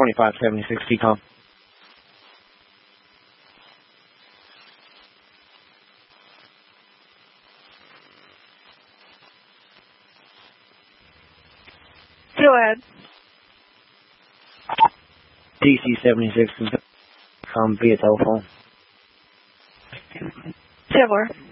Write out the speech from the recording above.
2576 TCOM. Go ahead. DC-76 TCOM via telephone. 10-4.